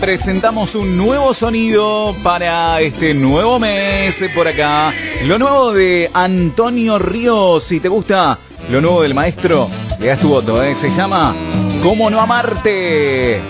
Presentamos un nuevo sonido para este nuevo mes por acá. Lo nuevo de Antonio Ríos. Si te gusta lo nuevo del maestro, le das tu voto, Se llama ¿Cómo no amarte?